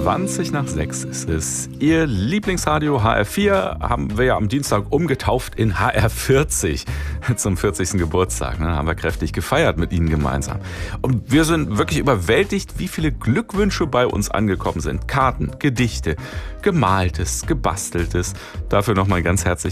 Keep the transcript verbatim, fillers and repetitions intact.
zwanzig nach sechs ist es. Ihr Lieblingsradio H R vier haben wir ja am Dienstag umgetauft in H R vierzig. Zum vierzigsten Geburtstag, ne, haben wir kräftig gefeiert mit Ihnen gemeinsam. Und wir sind wirklich überwältigt, wie viele Glückwünsche bei uns angekommen sind. Karten, Gedichte, Gemaltes, Gebasteltes. Dafür nochmal ganz herzlich